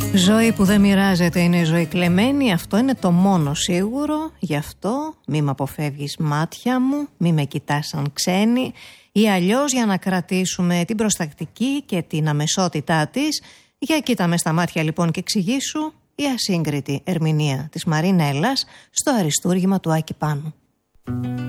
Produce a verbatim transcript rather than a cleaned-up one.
Ζωή που δεν μοιράζεται είναι ζωή κλεμμένη, αυτό είναι το μόνο σίγουρο. Γι' αυτό μη με αποφεύγεις μάτια μου, μη με κοιτάς σαν ξένη, ή αλλιώς για να κρατήσουμε την προστακτική και την αμεσότητά της. Για κοίτα με στα μάτια λοιπόν και εξηγήσου η ασύγκριτη ερμηνεία της Μαρίνελας στο αριστούργημα του Άκη Πάνου.